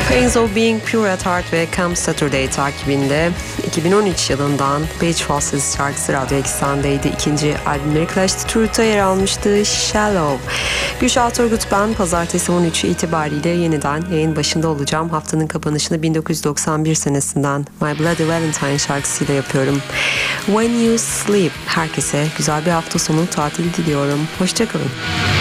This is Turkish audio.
Pains of Being Pure at Heart ve Come Saturday takibinde 2013 yılından Beach Fossils şarkısı Radyo Eksen'deydi. İkinci albümleri Clash the Truth'a yer almıştı. Shallow. Gülşah Turgut ben. Pazartesi 13'ü itibariyle yeniden yayın başında olacağım. Haftanın kapanışını 1991 senesinden My Bloody Valentine şarkısıyla yapıyorum. When You Sleep. Herkese güzel bir hafta sonu tatil diliyorum. Hoşçakalın.